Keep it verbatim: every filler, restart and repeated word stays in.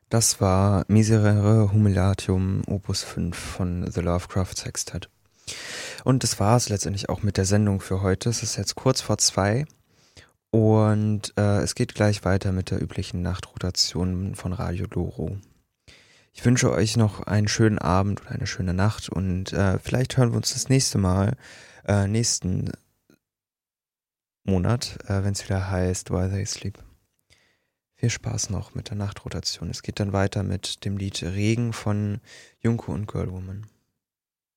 Das war Miserere Humiliatium Opus fünf von The Lovecraft Sextet. Und das war es letztendlich auch mit der Sendung für heute. Es ist jetzt kurz vor zwei und äh, es geht gleich weiter mit der üblichen Nachtrotation von Radio Loro. Ich wünsche euch noch einen schönen Abend oder eine schöne Nacht und äh, vielleicht hören wir uns das nächste Mal, äh, nächsten Monat, äh, wenn es wieder heißt While They Sleep. Viel Spaß noch mit der Nachtrotation. Es geht dann weiter mit dem Lied Regen von Junko und Girlwoman.